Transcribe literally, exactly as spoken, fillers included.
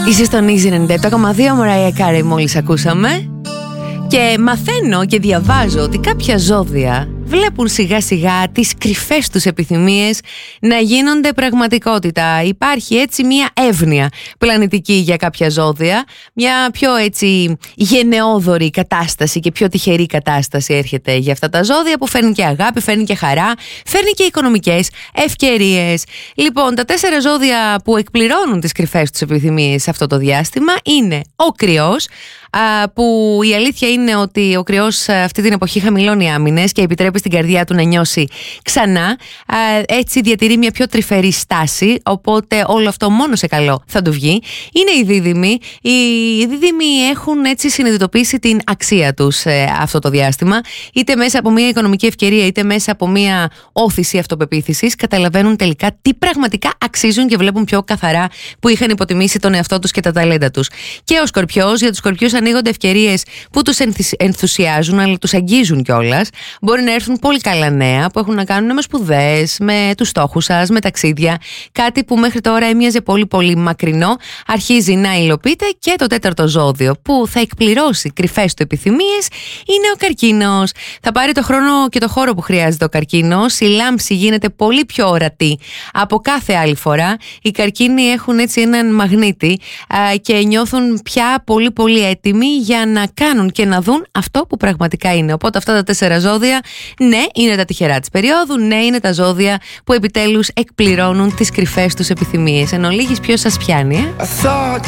Είσαι στον Easy ενενήντα επτά κόμμα δύο, Μαράια Κάρεϊ μόλις ακούσαμε. Και μαθαίνω και διαβάζω ότι κάποια ζώδια βλέπουν σιγά σιγά τις κρυφές τους επιθυμίες να γίνονται πραγματικότητα. Υπάρχει έτσι μια εύνοια πλανητική για κάποια ζώδια, μια πιο έτσι γενναιόδορη κατάσταση και πιο τυχερή κατάσταση έρχεται για αυτά τα ζώδια, που φέρνει και αγάπη, φέρνει και χαρά, φέρνει και οικονομικές ευκαιρίες. Λοιπόν, τα τέσσερα ζώδια που εκπληρώνουν τις κρυφές τους επιθυμίες σε αυτό το διάστημα είναι ο Κρυός, που η αλήθεια είναι ότι ο Κρυός αυτή την εποχή χαμηλώνει άμυνες και επιτρέπει στην καρδιά του να νιώσει ξανά. Έτσι διατηρεί μια πιο τρυφερή στάση, οπότε όλο αυτό μόνο σε καλό θα του βγει. Είναι οι Δίδυμοι. Οι Δίδυμοι έχουν έτσι συνειδητοποιήσει την αξία τους αυτό το διάστημα, είτε μέσα από μια οικονομική ευκαιρία, είτε μέσα από μια όθηση αυτοπεποίθησης. Καταλαβαίνουν τελικά τι πραγματικά αξίζουν και βλέπουν πιο καθαρά που είχαν υποτιμήσει τον εαυτό τους και τα ταλέντα τους. Και ο Σκορπιός, για τους Σκορπιούς ανοίγονται ευκαιρίες που τους ενθουσιάζουν, αλλά τους αγγίζουν κιόλας. Μπορεί να έρθουν πολύ καλά νέα που έχουν να κάνουν με σπουδές, με τους στόχους σας, με ταξίδια. Κάτι που μέχρι τώρα έμοιαζε πολύ πολύ μακρινό, αρχίζει να υλοποιείται. Και το τέταρτο ζώδιο που θα εκπληρώσει κρυφές του επιθυμίες είναι ο Καρκίνος. Θα πάρει το χρόνο και το χώρο που χρειάζεται ο Καρκίνος. Η λάμψη γίνεται πολύ πιο ορατή από κάθε άλλη φορά. Οι Καρκίνοι έχουν έτσι έναν μαγνήτη α, και νιώθουν πια πολύ πολύ έτοιμοι για να κάνουν και να δουν αυτό που πραγματικά είναι. Οπότε αυτά τα τέσσερα ζώδια, ναι, είναι τα τυχερά της περίοδου, ναι, είναι τα ζώδια που επιτέλους εκπληρώνουν τις κρυφές τους επιθυμίες. Εν ολίγης, ποιος σας πιάνει, ε?